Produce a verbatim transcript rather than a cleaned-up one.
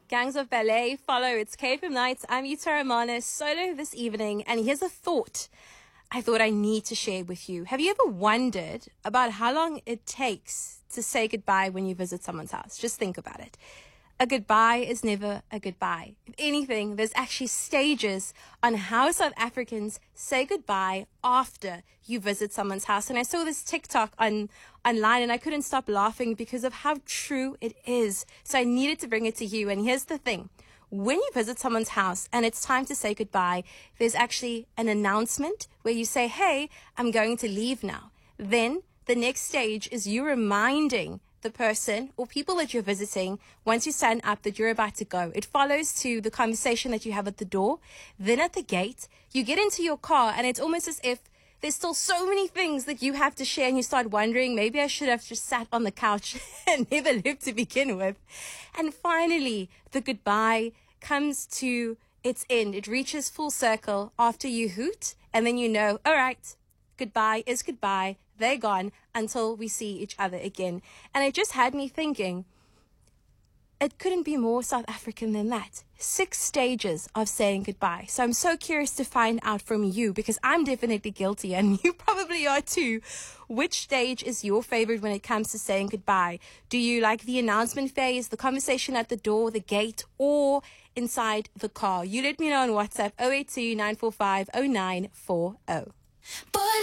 Gangs of Ballet, follow. It's K F M Nights. I'm Ita Romana, solo this evening, and here's a thought I thought I need to share with you. Have you ever wondered about how long it takes to say goodbye when you visit someone's house? Just think about it. A goodbye is never a goodbye. If anything, there's actually stages on how South Africans say goodbye after you visit someone's house. And I saw this TikTok on online and I couldn't stop laughing because of how true it is. So I needed to bring it to you. And here's the thing. When you visit someone's house and it's time to say goodbye, there's actually an announcement where you say, hey, I'm going to leave now. Then the next stage is you reminding the person or people that you're visiting, once you stand up, that you're about to go. It follows to the conversation that you have at the door. Then at the gate, you get into your car and it's almost as if there's still so many things that you have to share and you start wondering, maybe I should have just sat on the couch and never lived to begin with. And finally, the goodbye comes to its end. It reaches full circle after you hoot and then you know, all right, goodbye is goodbye. They're gone until we see each other again. And it just had me thinking, it couldn't be more South African than that. Six stages of saying goodbye. So I'm so curious to find out from you, because I'm definitely guilty and you probably are too. Which stage is your favorite when it comes to saying goodbye? Do you like the announcement phase, the conversation at the door, the gate, or inside the car? You let me know on WhatsApp, oh eight two, nine four five, oh nine four oh.